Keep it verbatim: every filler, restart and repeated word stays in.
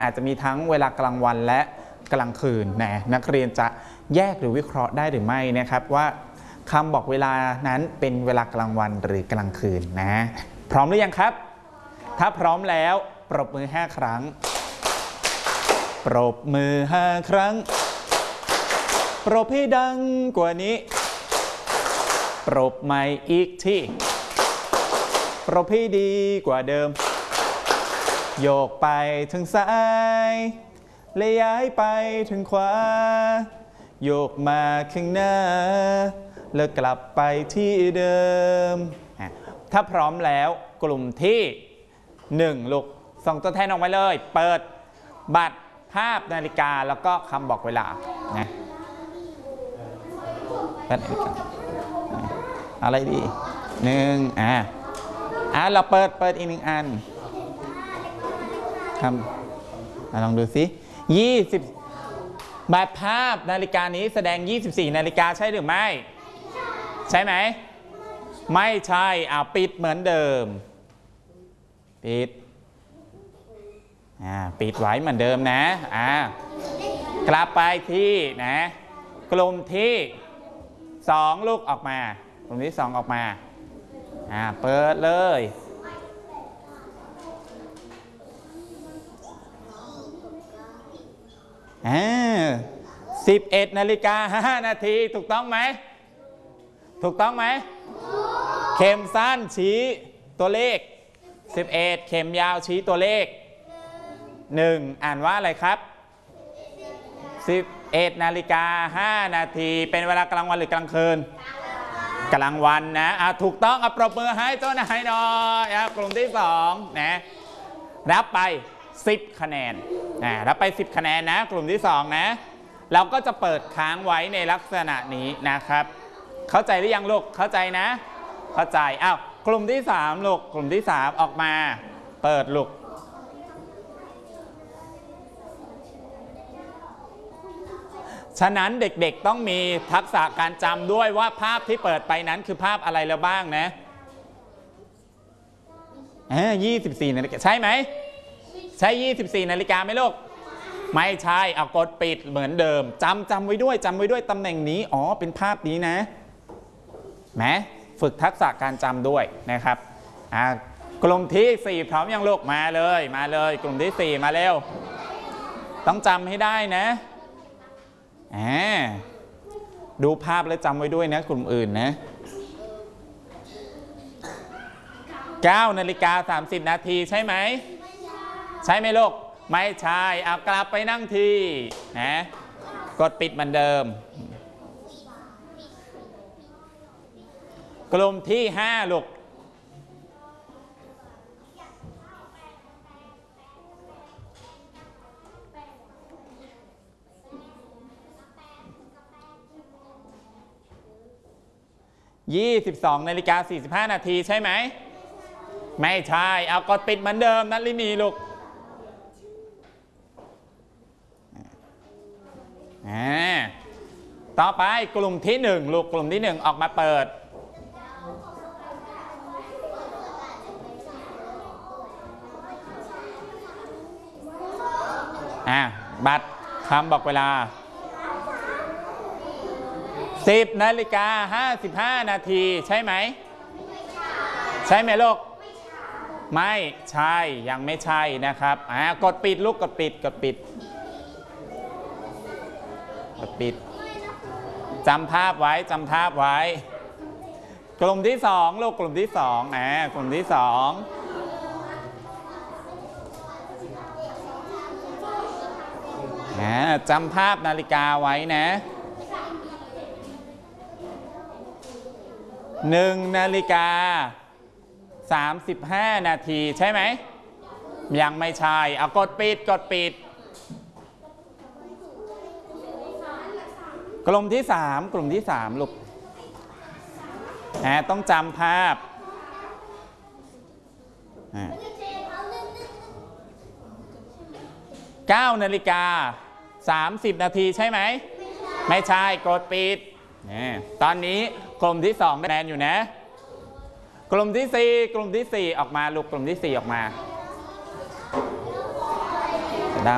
อาจจะมีทั้งเวลากลางวันและกลางคืนนะนักเรียนจะแยกหรือวิเคราะห์ได้หรือไม่นะครับว่าคำบอกเวลานั้นเป็นเวลากลางวันหรือกลางคืนนะพร้อมหรือยังครับถ้าพร้อมแล้วปรบมือห้าครั้งปรบมือห้าครั้งปรบให้ดังกว่านี้ปรบใหม่อีกทีปรบให้ดีกว่าเดิมโยกไปทางซ้ายและย้ายไปทางขวาโยกมาข้างหน้าแล้วกลับไปที่เดิมถ้าพร้อมแล้วกลุ่มที่หนึ่งลูกส่งตัวแทนออกมาเลยเปิดบัตรภาพนาฬิกาแล้วก็คำบอกเวลานะนาฬิกาอะไรดีหนึ่งอ่ะอ่ะเราเปิดเปิดอีกหนึ่งอันทำลองดูสิยี่สิบแบบภาพนาฬิกานี้แสดงยี่สิบสี่นาฬิกาใช่หรือไม่ใช่ไหมไม่ใช่อ่ะปิดเหมือนเดิมปิดอ่าปิดไว้เหมือนเดิมนะอ่ากลับไปที่นะกลุ่มที่สองลูกออกมากลุ่มที่สองออกมาอ่าเปิดเลยอ่าสิบเอ็ดนาฬิกาห้านาทีถูกต้องไหมถูกต้องไหมเข็มสั้นชี้ตัวเลขสิบเอ็ดเข็มยาวชี้ตัวเลขหนึ่งอ่านว่าอะไรครับสิบเอ็ดนาฬิกาห้านาทีเป็นเวลากลางวันหรือกลางคืนกลางวันนะอ่ะถูกต้องเอาปรบมือให้เจ้านายหน่อยอ่ะกลุ่มที่สองนะรับไปสิบคะแนนนะรับไปสิบคะแนนนะกลุ่มที่สองนะเราก็จะเปิดค้างไว้ในลักษณะนี้นะครับเข้าใจหรือยังลูกเข้าใจนะเข้าใจอ้าวกลุ่มที่สามลูกกลุ่มที่สามออกมาเปิดลูกฉะนั้นเด็กๆต้องมีทักษะการจำด้วยว่าภาพที่เปิดไปนั้นคือภาพอะไรแล้วบ้างนะเอ้ยี่สิบสี่นาฬิกาใช่ไหมใช่ยี่สิบสี่นาฬิกาไหมลูกไม่ใช่เอากดปิดเหมือนเดิมจำจำไว้ด้วยจำไว้ด้วยตำแหน่งนี้อ๋อเป็นภาพนี้นะแหมฝึกทักษะการจำด้วยนะครับอ่ากลุ่มที่สี่พร้อมยังลูกมาเลยมาเลยกลุ่มที่สี่มาเร็วต้องจำให้ได้นะอ่าดูภาพแล้วจำไว้ด้วยนะกลุ่มอื่นนะเก้านาฬิกาสามสิบนาทีใช่ไหมใช่ไหมลูกไม่ใช่เอากลับไปนั่งที่นะกดปิดเหมือนเดิมกลุ่มที่ห้าลูกยี่สิบสองนาฬิกาสี่สิบห้านาทีใช่ไหมไม่ใช่เอากดปิดเหมือนเดิมนัทลินีลูกอ่าต่อไปกลุ่มที่หนึ่งลูกกลุ่มที่หนึ่งออกมาเปิดอ่าบัตรคำบอกเวลาสิบนาฬิกาห้าสิบห้านาทีใช่ไหมใช่ไหมลูกไม่ใช่ยังไม่ใช่นะครับอ่ากดปิดลูกกดปิดกดปิดกดปิดจำภาพไว้จำภาพไว้กลุ่มที่สองลูกกลุ่มที่สองอ่ากลุ่มที่สองอ่าจำภาพนาฬิกาไว้นะหนึ่งนาฬิกาสามสิบห้านาทีใช่ไหมยังไม่ใช่เอากดปิดกดปิดกลุ่มที่สามกลุ่มที่สามลูกอ่าต้องจำภาพอ่าเก้านาฬิกาสามสิบนาทีใช่ไหมไม่ใช่กดปิดตอนนี้กลุ่มที่สองได้คะแนนอยู่นะกลุ่มที่สี่กลุ่มที่สี่ออกมาลูกกลุ่มที่สี่ออกมา